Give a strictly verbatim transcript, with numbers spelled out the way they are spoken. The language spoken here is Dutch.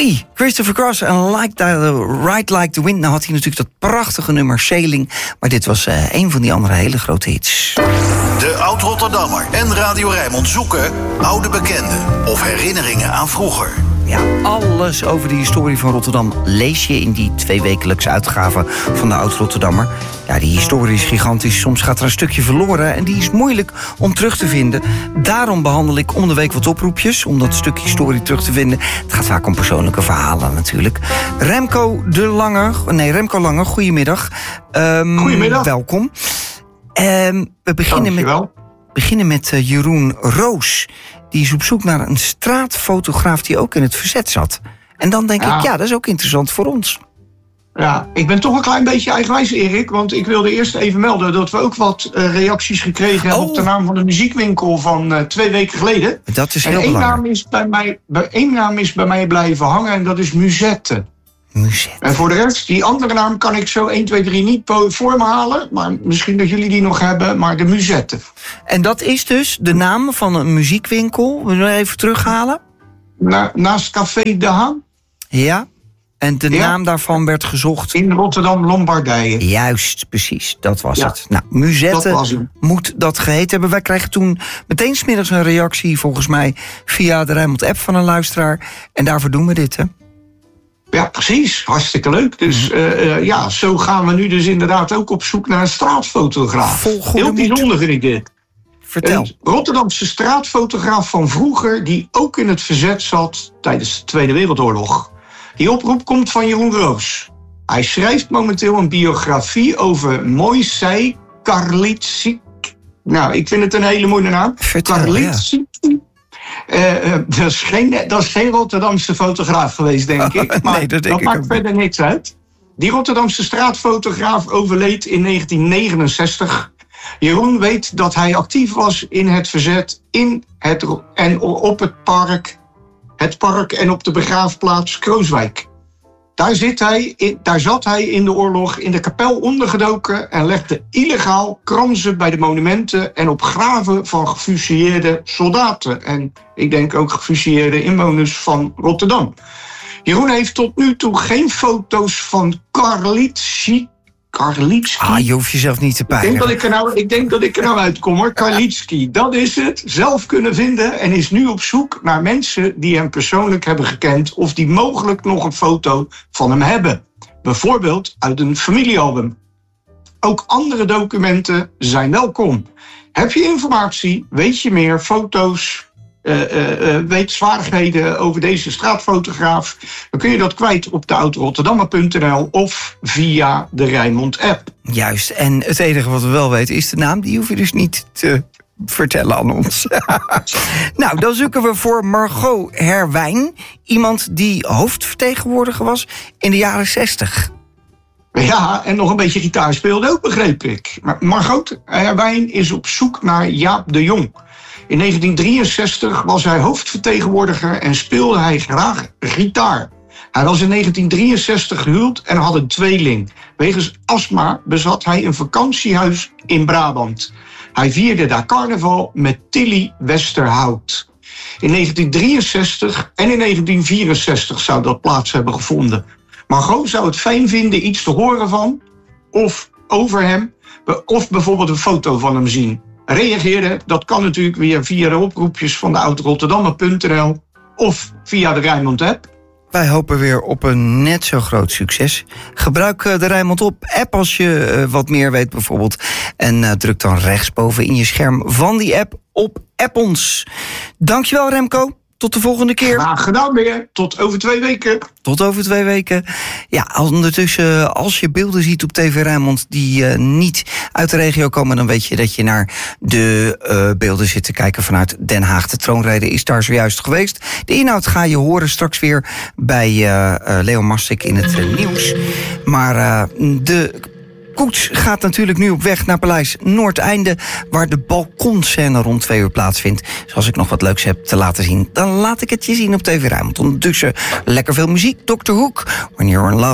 Oei, Christopher Cross en like the, Ride Like the Wind. Nou had hij natuurlijk dat prachtige nummer Sailing. Maar dit was uh, een van die andere hele grote hits. De Oud-Rotterdammer en Radio Rijnmond zoeken oude bekenden of herinneringen aan vroeger. Ja, alles over de historie van Rotterdam lees je in die tweewekelijkse uitgave van de Oud-Rotterdammer. Ja, die historie is gigantisch. Soms gaat er een stukje verloren en die is moeilijk om terug te vinden. Daarom behandel ik om de week wat oproepjes om dat stukje historie terug te vinden. Het gaat vaak om persoonlijke verhalen natuurlijk. Remco de Lange, nee, Remco Lange, goedemiddag. Um, goedemiddag. Welkom. Um, we beginnen met, beginnen met uh, Jeroen Roos. Die is op zoek naar een straatfotograaf die ook in het verzet zat. En dan denk ja. ik, ja, dat is ook interessant voor ons. Ja, ik ben toch een klein beetje eigenwijs, Erik. Want ik wilde eerst even melden dat we ook wat uh, reacties gekregen oh. hebben op de naam van de muziekwinkel van uh, twee weken geleden. Dat is heel en één belangrijk. naam is bij mij, bij, één naam is bij mij blijven hangen en dat is Musette. Musette. En voor de rest, die andere naam kan ik zo één, twee, drie niet voor me halen. Maar misschien dat jullie die nog hebben, maar de Musette. En dat is dus de naam van een muziekwinkel. Willen we even terughalen? Na, naast Café De Haan. Ja. En de ja. naam daarvan werd gezocht... In Rotterdam, Lombardije. Juist, precies. Dat was ja. het. Nou, Musette moet dat geheten hebben. Wij kregen toen meteen 's middags een reactie, volgens mij, via de Rijnmond-app van een luisteraar. En daarvoor doen we dit, hè? Ja, precies. Hartstikke leuk. Dus uh, uh, ja, zo gaan we nu dus inderdaad ook op zoek naar een straatfotograaf. Vol goede Heel bijzonder vind ik dit. Vertel. Een Rotterdamse straatfotograaf van vroeger die ook in het verzet zat tijdens de Tweede Wereldoorlog. Die oproep komt van Jeroen Roos. Hij schrijft momenteel een biografie over Moisei Karlitsyk. Nou, ik vind het een hele mooie naam. Karlitsyk. Ja. Uh, uh, dat, is geen, dat is geen Rotterdamse fotograaf geweest, denk ik. Maar nee, dat, denk dat ik maakt verder niks uit. Die Rotterdamse straatfotograaf overleed in negentien negenenzestig. Jeroen weet dat hij actief was in het verzet in het, en op het park, het park en op de begraafplaats Krooswijk. Daar, zit hij in, daar zat hij in de oorlog in de kapel ondergedoken en legde illegaal kransen bij de monumenten en op graven van gefusilleerde soldaten. En ik denk ook gefusilleerde inwoners van Rotterdam. Jeroen heeft tot nu toe geen foto's van Karlitsyk. Karlitski. Ah, je hoeft jezelf niet te pijnigen. Ik denk dat ik er nou, ik denk dat ik er nou uitkom hoor. Karlitski, dat is het. Zelf kunnen vinden en is nu op zoek naar mensen die hem persoonlijk hebben gekend of die mogelijk nog een foto van hem hebben. Bijvoorbeeld uit een familiealbum. Ook andere documenten zijn welkom. Heb je informatie, weet je meer, foto's, Uh, uh, uh, wetenswaardigheden over deze straatfotograaf, dan kun je dat kwijt op de oud rotterdammer punt n l of via de Rijnmond-app. Juist, en het enige wat we wel weten is de naam, die hoef je dus niet te vertellen aan ons. Nou, dan zoeken we voor Margot Herwijn, iemand die hoofdvertegenwoordiger was in de jaren zestig. Ja, en nog een beetje gitaar speelde ook, begreep ik. Maar Margot Herwijn is op zoek naar Jaap de Jong. In negentien drieënzestig was hij hoofdvertegenwoordiger en speelde hij graag gitaar. Hij was in negentien drieënzestig gehuwd en had een tweeling. Wegens astma bezat hij een vakantiehuis in Brabant. Hij vierde daar carnaval met Tilly Westerhout. In negentien drieënzestig en in negentien vierenzestig zou dat plaats hebben gevonden. Margot zou het fijn vinden iets te horen van of over hem, of bijvoorbeeld een foto van hem zien. Reageren, dat kan natuurlijk weer via de oproepjes van de oud rotterdammer punt n l of via de Rijnmond-app. Wij hopen weer op een net zo groot succes. Gebruik de Rijnmond op app als je uh, wat meer weet bijvoorbeeld. En uh, druk dan rechtsboven in je scherm van die app op App ons. Dankjewel Remco. Tot de volgende keer. Graag gedaan weer. Tot over twee weken. Tot over twee weken. Ja, ondertussen, als je beelden ziet op T V Rijnmond die uh, niet uit de regio komen, dan weet je dat je naar de uh, beelden zit te kijken vanuit Den Haag. De troonrede is daar zojuist geweest. De inhoud ga je horen straks weer bij uh, uh, Leo Mastik in het uh, nieuws. Maar uh, de koets gaat natuurlijk nu op weg naar Paleis Noordeinde, waar de balkonscène rond twee uur plaatsvindt. Dus als ik nog wat leuks heb te laten zien, dan laat ik het je zien op T V Rijnmond. Ondertussen lekker veel muziek. dokter Hoek, When You're in Love.